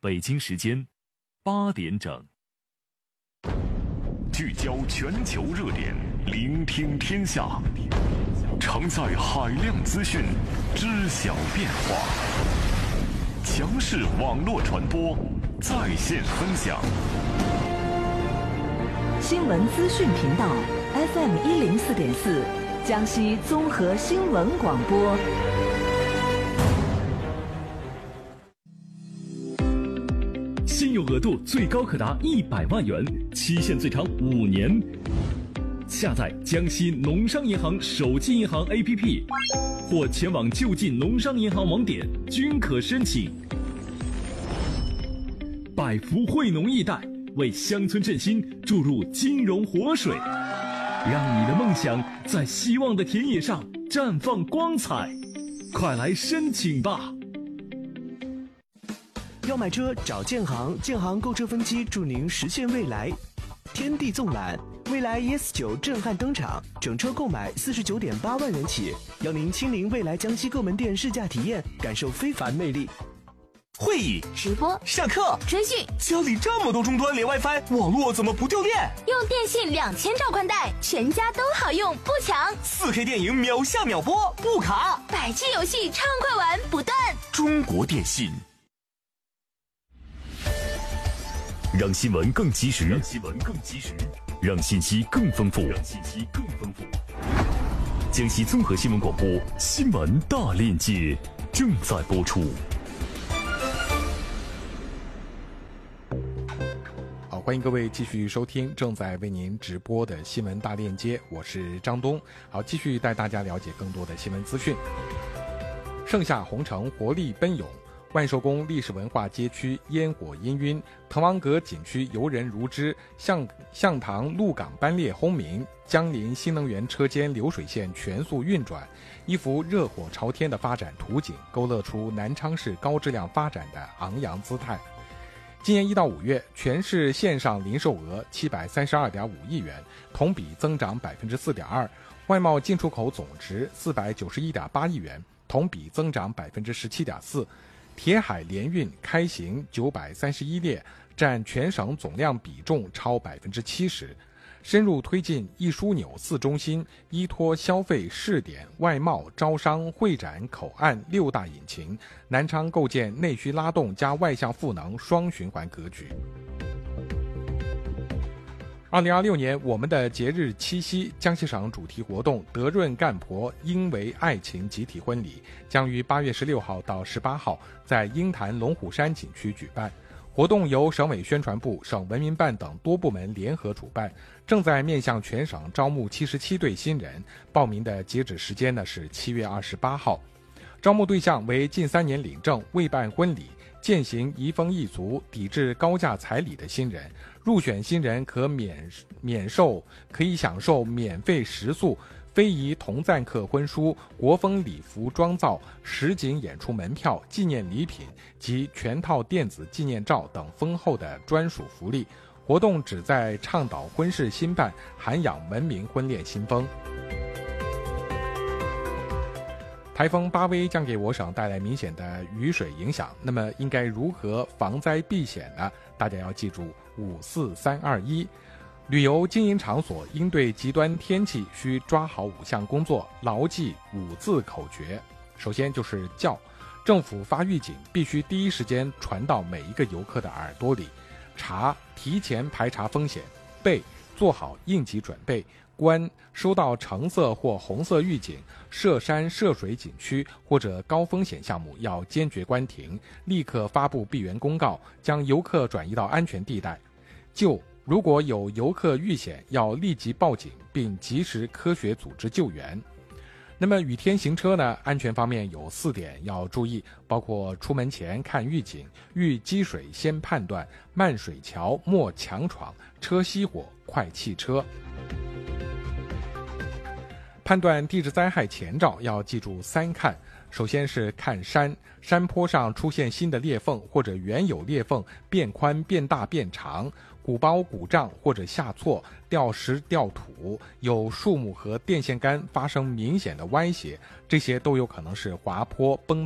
北京时间8点整。 聚焦全球热点，聆听天下，承载海量资讯，知晓变化。强势网络传播，在线分享。 新闻资讯频道 FM104.4，江西综合新闻广播。 现有额度最高可达100万元，期限最长5年。下载江西农商银行手机银行 APP， 或前往就近农商银行网点均可申请。百福惠农易贷为乡村振兴注入金融活水，让你的梦想在希望的田野上绽放光彩。快来申请吧！ 要买车找建行，建行购车分期助您实现未来。天地纵览，未来 ES9 震撼登场，整车购买49.8万元起，邀您亲临未来江西各门店试驾体验，感受非凡魅力。 会议、 直播、 上课、 追剧， 家里这么多终端连 WiFi， 网络怎么不掉电？ 用电信2000兆宽带，全家都好用，不抢。 4K 电影秒下秒播，不卡。 100G 游戏畅快玩，不断。 中国电信。让新闻更及时，让信息更丰富，江西综合新闻广播新闻大链接正在播出。 好，欢迎各位继续收听正在为您直播的新闻大链接，我是张东。好，继续带大家了解更多的新闻资讯。盛夏红城活力奔涌，万寿宫历史文化街区烟火氤氲，滕王阁景区游人如织，象塘鹿港班列轰鸣，江林新能源车间流水线全速运转，一幅热火朝天的发展图景，勾勒出南昌市高质量发展的昂扬姿态。今年1到5月，全市线上零售额732.5亿元，同比增长4.2%，外贸进出口总值491.8亿元，同比增长17.4%。铁海联运开行931列，占全省总量比重超70%。深入推进一枢纽4中心，依托消费试点、外贸、招商、会展、口岸6大引擎，南昌构建内需拉动加外向赋能双循环格局。2026年我们的节日七夕，江西省主题活动德润干婆因为爱情集体婚礼将于8月16号到18号在鹰潭龙虎山景区举办。活动由省委宣传部、省文民办等多部门联合主办，正在面向全省招募77对新人，报名的截止时间是7月28号。招募对象为近3年领证、未办婚礼、践行移风易俗、抵制高价彩礼的新人。入选新人可以享受免费食宿、非遗同赞客婚书、国风礼服妆造、实景演出门票、纪念礼品及全套电子纪念照等丰厚的专属福利。活动旨在倡导婚事兴办，涵养文明婚恋新风。台风巴威将给我省带来明显的雨水影响，那么应该如何防灾避险呢？大家要记住54321。旅游经营场所应对极端天气需抓好5项工作，牢记5字口诀。首先就是叫，政府发预警必须第一时间传到每一个游客的耳朵里。查，提前排查风险。备，做好应急准备。关，收到橙色或红色预警，涉山涉水景区或者高风险项目要坚决关停，立刻发布闭园公告，将游客转移到安全地带。救，如果有游客遇险，要立即报警，并及时科学组织救援。那么雨天行车呢，安全方面有4点要注意，包括出门前看预警，遇积水先判断，慢水桥莫强闯，车熄火快弃车。判断地质灾害前兆要记住3看，首先是看山，山坡上出现新的裂缝或者原有裂缝变宽变大变长，鼓包鼓胀或者下挫，掉石掉土，有树木和电线杆发生明显的歪斜，这些都有可能是滑坡崩